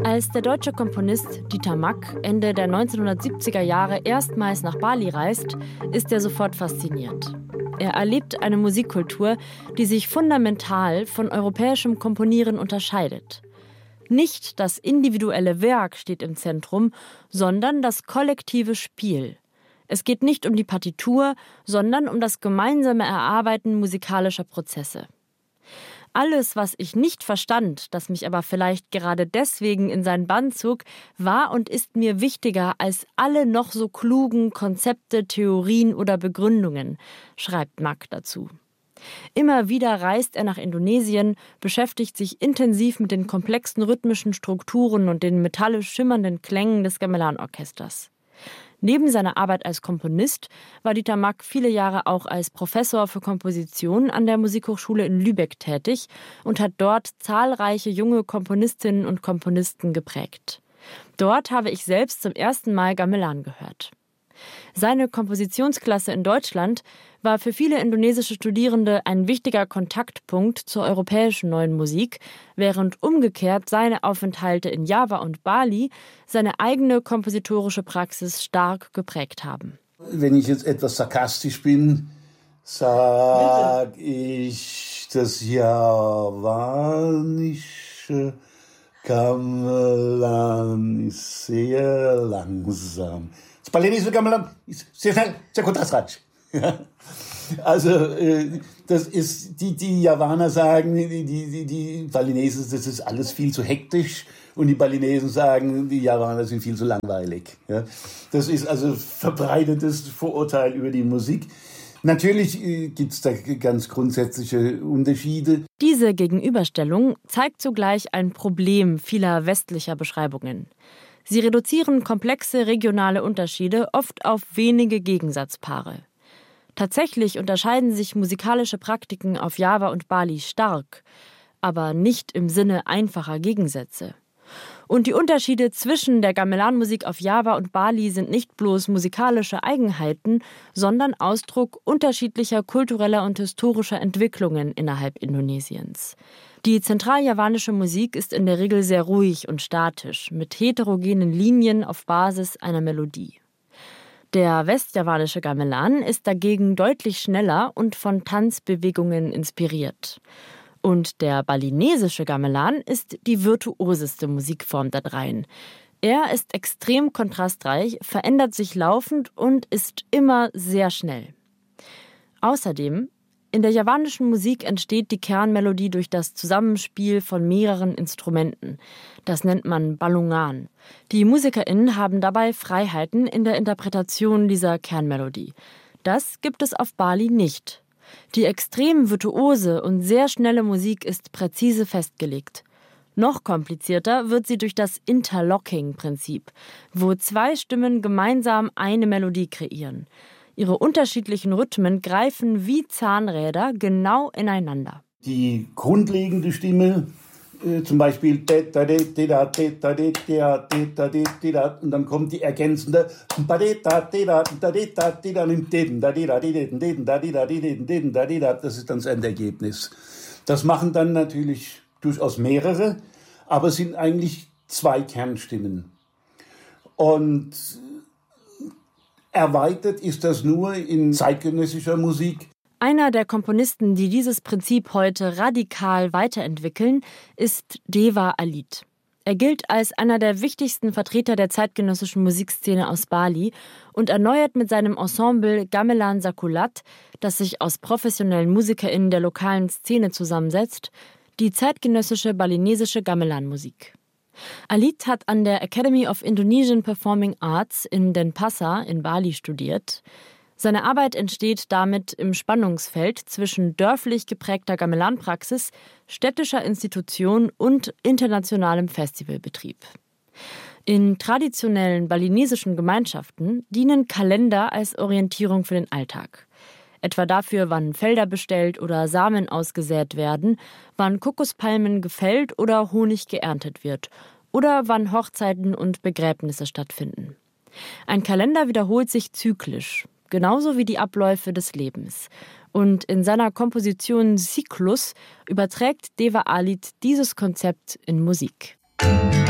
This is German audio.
Als der deutsche Komponist Dieter Mack Ende der 1970er Jahre erstmals nach Bali reist, ist er sofort fasziniert. Er erlebt eine Musikkultur, die sich fundamental von europäischem Komponieren unterscheidet. Nicht das individuelle Werk steht im Zentrum, sondern das kollektive Spiel. Es geht nicht um die Partitur, sondern um das gemeinsame Erarbeiten musikalischer Prozesse. Alles, was ich nicht verstand, das mich aber vielleicht gerade deswegen in seinen Bann zog, war und ist mir wichtiger als alle noch so klugen Konzepte, Theorien oder Begründungen, schreibt Mack dazu. Immer wieder reist er nach Indonesien, beschäftigt sich intensiv mit den komplexen rhythmischen Strukturen und den metallisch schimmernden Klängen des Gamelan-Orchesters. Neben seiner Arbeit als Komponist war Dieter Mack viele Jahre auch als Professor für Komposition an der Musikhochschule in Lübeck tätig und hat dort zahlreiche junge Komponistinnen und Komponisten geprägt. Dort habe ich selbst zum ersten Mal Gamelan gehört. Seine Kompositionsklasse in Deutschland war für viele indonesische Studierende ein wichtiger Kontaktpunkt zur europäischen neuen Musik, während umgekehrt seine Aufenthalte in Java und Bali seine eigene kompositorische Praxis stark geprägt haben. Wenn ich jetzt etwas sarkastisch bin, sage ich, das javanische Gamelan ist sehr langsam. Das balinesische Gamelan ist sehr schnell, sehr kontrastratisch. Also das ist, die Javaner sagen, die Balinesen, das ist alles viel zu hektisch, und die Balinesen sagen, die Javaner sind viel zu langweilig. Ja? Das ist also verbreitetes Vorurteil über die Musik. Natürlich gibt es da ganz grundsätzliche Unterschiede. Diese Gegenüberstellung zeigt zugleich ein Problem vieler westlicher Beschreibungen. Sie reduzieren komplexe regionale Unterschiede oft auf wenige Gegensatzpaare. Tatsächlich unterscheiden sich musikalische Praktiken auf Java und Bali stark, aber nicht im Sinne einfacher Gegensätze. Und die Unterschiede zwischen der Gamelan-Musik auf Java und Bali sind nicht bloß musikalische Eigenheiten, sondern Ausdruck unterschiedlicher kultureller und historischer Entwicklungen innerhalb Indonesiens. Die zentraljavanische Musik ist in der Regel sehr ruhig und statisch, mit heterogenen Linien auf Basis einer Melodie. Der westjavanische Gamelan ist dagegen deutlich schneller und von Tanzbewegungen inspiriert. Und der balinesische Gamelan ist die virtuoseste Musikform der dreien. Er ist extrem kontrastreich, verändert sich laufend und ist immer sehr schnell. Außerdem, in der javanischen Musik entsteht die Kernmelodie durch das Zusammenspiel von mehreren Instrumenten. Das nennt man Balungan. Die MusikerInnen haben dabei Freiheiten in der Interpretation dieser Kernmelodie. Das gibt es auf Bali nicht. Die extrem virtuose und sehr schnelle Musik ist präzise festgelegt. Noch komplizierter wird sie durch das Interlocking-Prinzip, wo zwei Stimmen gemeinsam eine Melodie kreieren. Ihre unterschiedlichen Rhythmen greifen wie Zahnräder genau ineinander. Die grundlegende Stimme, zum Beispiel und dann kommt die ergänzende, das ist dann das Endergebnis. Das machen dann natürlich durchaus mehrere, aber es sind eigentlich zwei Kernstimmen. Und erweitert ist das nur in zeitgenössischer Musik. Einer der Komponisten, die dieses Prinzip heute radikal weiterentwickeln, ist Dewa Alit. Er gilt als einer der wichtigsten Vertreter der zeitgenössischen Musikszene aus Bali und erneuert mit seinem Ensemble Gamelan Sakulat, das sich aus professionellen MusikerInnen der lokalen Szene zusammensetzt, die zeitgenössische balinesische Gamelan-Musik. Alit hat an der Academy of Indonesian Performing Arts in Denpasar in Bali studiert. Seine Arbeit entsteht damit im Spannungsfeld zwischen dörflich geprägter Gamelan-Praxis, städtischer Institution und internationalem Festivalbetrieb. In traditionellen balinesischen Gemeinschaften dienen Kalender als Orientierung für den Alltag. Etwa dafür, wann Felder bestellt oder Samen ausgesät werden, wann Kokospalmen gefällt oder Honig geerntet wird oder wann Hochzeiten und Begräbnisse stattfinden. Ein Kalender wiederholt sich zyklisch, genauso wie die Abläufe des Lebens. Und in seiner Komposition Zyklus überträgt Dewa Alit dieses Konzept in Musik.